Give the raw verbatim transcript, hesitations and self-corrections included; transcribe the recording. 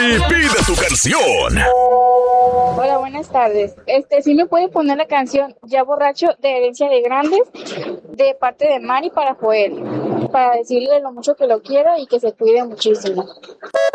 Y pide tu canción. Hola, buenas tardes. Este, ¿sí me puede poner la canción Ya Borracho de Herencia de Grandes de parte de Mari para Joel? Para decirle lo mucho que lo quiero y que se cuide muchísimo.